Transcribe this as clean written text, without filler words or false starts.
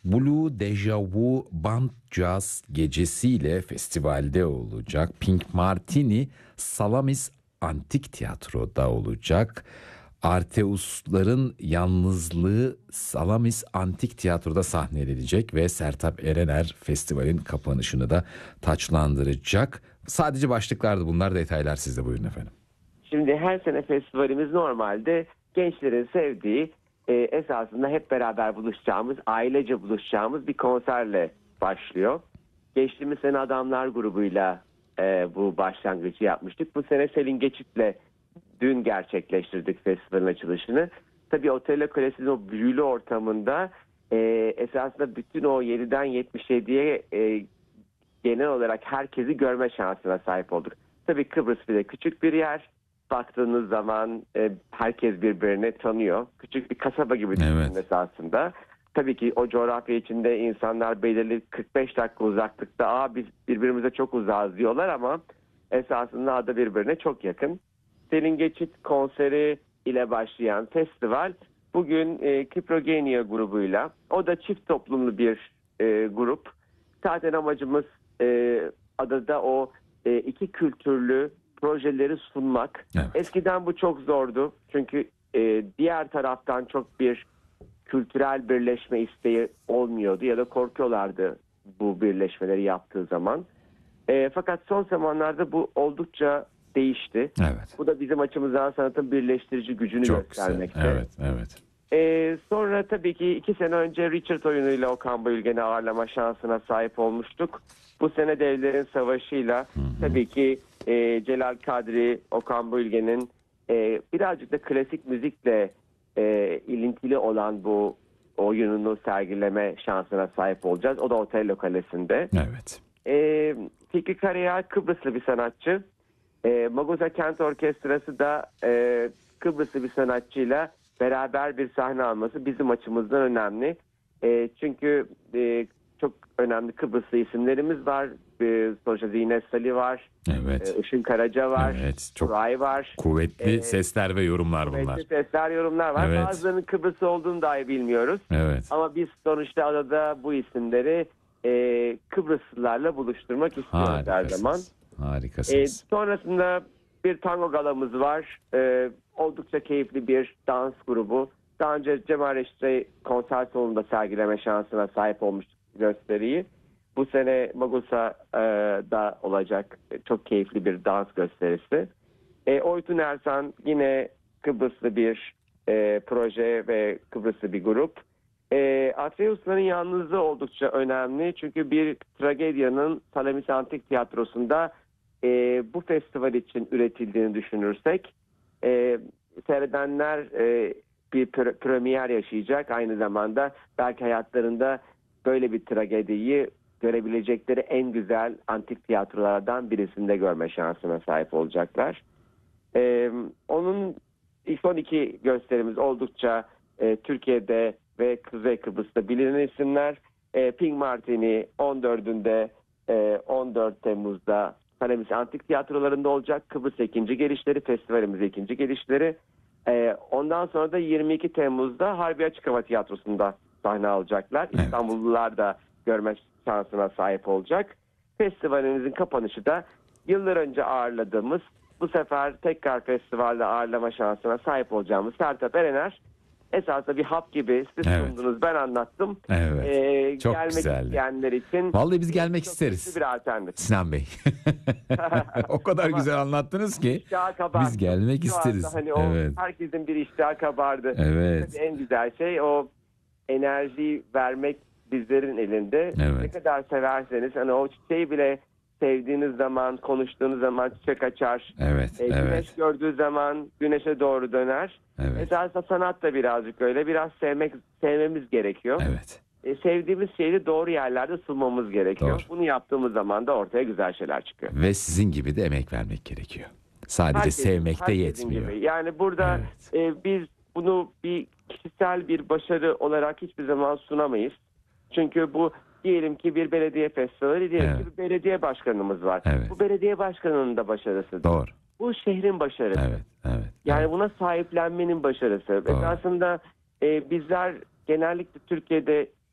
Blue Deja Vu Band Jazz gecesiyle festivalde olacak. Pink Martini Salamis Antik Tiyatro'da olacak. Arteusların Yalnızlığı Salamis Antik Tiyatro'da sahnelenecek ve Sertab Erener festivalin kapanışını da taçlandıracak. Sadece başlıklardı bunlar, detaylar sizde, buyurun efendim. Şimdi her sene festivalimiz normalde gençlerin sevdiği, esasında hep beraber buluşacağımız, ailece buluşacağımız bir konserle başlıyor. Geçtiğimiz sene Adamlar grubuyla bu başlangıcı yapmıştık. Bu sene Selin Geçit'le dün gerçekleştirdik festivalin açılışını. Tabii Otello Kalesi'nin o büyülü ortamında esasında bütün o 7'den 77'ye genel olarak herkesi görme şansına sahip olduk. Tabii Kıbrıs bir de küçük bir yer. Baktığınız zaman herkes birbirini tanıyor. Küçük bir kasaba gibi düşünün esasında. Tabii ki o coğrafya içinde insanlar belirli 45 dakika uzaklıkta biz birbirimize çok uzağız diyorlar ama esasında ada birbirine çok yakın. Selin Geçit konseri ile başlayan festival bugün Kiprogenia grubuyla, o da çift toplumlu bir grup. Zaten amacımız adada o iki kültürlü projeleri sunmak. Evet. Eskiden bu çok zordu. Çünkü diğer taraftan çok bir kültürel birleşme isteği olmuyordu ya da korkuyorlardı bu birleşmeleri yaptığı zaman. Fakat son zamanlarda bu oldukça değişti. Evet. Bu da bizim açımızdan sanatın birleştirici gücünü çok göstermekte. Güzel. Evet. Sonra tabii ki 2 sene önce Richard oyunuyla Okan Bayülgen'i ağırlama şansına sahip olmuştuk. Bu sene Devlerin Savaşı'yla tabii ki Celal Kadri, Okan Bayülgen'in birazcık da klasik müzikle ilintili olan bu oyununu sergileme şansına sahip olacağız. O da Otello Kalesi'nde. Evet. Fikri Karayel Kıbrıslı bir sanatçı. Magusa Kent Orkestrası da Kıbrıslı bir sanatçıyla beraber bir sahne alması bizim açımızdan önemli. Çünkü çok önemli Kıbrıslı isimlerimiz var. Sonuçta Zine Salih var. Evet. Işın Karaca var. Evet. Çok Kuray var. Kuvvetli sesler ve yorumlar bunlar. Kuvvetli sesler, yorumlar var. Evet. Bazılarının Kıbrıslı olduğunu dahi bilmiyoruz. Evet. Ama biz sonuçta adada bu isimleri Kıbrıslılarla buluşturmak istiyoruz her zaman. Harikasınız. Sonrasında bir tango galamız var. Oldukça keyifli bir dans grubu. Daha önce Cemal Reşit'e konser salonunda sergileme şansına sahip olmuştuk gösteriyi. Bu sene Magusa'da olacak çok keyifli bir dans gösterisi. Oytun Ersan yine Kıbrıslı bir proje ve Kıbrıslı bir grup. Atreus'ların yalnızlığı oldukça önemli. Çünkü bir tragedyanın Salamis Antik Tiyatrosu'nda bu festival için üretildiğini düşünürsek seyredenler bir premier yaşayacak. Aynı zamanda belki hayatlarında böyle bir tragediyi görebilecekleri en güzel antik tiyatrolardan birisinde görme şansına sahip olacaklar. Onun son 2 gösterimiz oldukça Türkiye'de ve Kuzey Kıbrıs'ta bilinen isimler. Pink Martini 14'ünde 14 Temmuz'da Salamis Antik Tiyatrolarında olacak. Kıbrıs ikinci gelişleri, festivalimiz ikinci gelişleri. Ondan sonra da 22 Temmuz'da Harbi Açık Hava Tiyatrosu'nda sahne alacaklar. Evet. İstanbullular da görme şansına sahip olacak. Festivalimizin kapanışı da yıllar önce ağırladığımız, bu sefer tekrar festivalde ağırlama şansına sahip olacağımız Sertab Erener. Esasında bir hap gibi siz sundunuz, ben anlattım. Evet. Çok gelmek güzeldi. isteyenler için. Vallahi biz gelmek isteriz. Bir alternatif. Sinan Bey. O kadar güzel anlattınız ki biz gelmek isteriz. Hani herkesin bir iştahı kabardı. Evet. Tabii en güzel şey o enerjiyi vermek bizlerin elinde. Evet. Ne kadar severseniz hani o çiçeği bile sevdiğiniz zaman, konuştuğunuz zaman çiçek açar. Evet. Güneş gördüğü zaman güneşe doğru döner. Evet. Esasında sanat da birazcık öyle. Biraz sevmemiz gerekiyor. Evet. Sevdiğimiz şeyi doğru yerlerde sunmamız gerekiyor. Doğru. Bunu yaptığımız zaman da ortaya güzel şeyler çıkıyor. Ve sizin gibi de emek vermek gerekiyor. Sadece sevmek de yetmiyor. Gibi. Yani burada biz bunu bir kişisel bir başarı olarak hiçbir zaman sunamayız. Çünkü bu diyelim ki bir belediye festivali, diyelim ki bir belediye başkanımız var. Evet. Bu belediye başkanının da başarısıdır. Doğru. Bu şehrin başarısı. Evet. Yani buna sahiplenmenin başarısı. Aslında bizler genellikle Türkiye'de